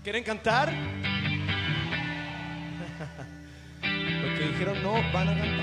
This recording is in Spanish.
¿Quieren cantar? Los que dijeron no van a cantar.